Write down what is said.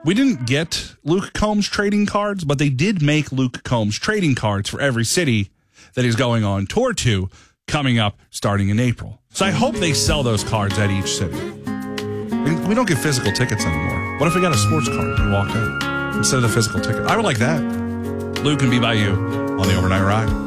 We didn't get Luke Combs trading cards, but they did make Luke Combs trading cards for every city that he's going on tour to coming up starting in April. So I hope they sell those cards at each city. We don't get physical tickets anymore. What if we got a sports card and walked in instead of the physical ticket? I would like that. Luke and Be By You on the Overnight Ride.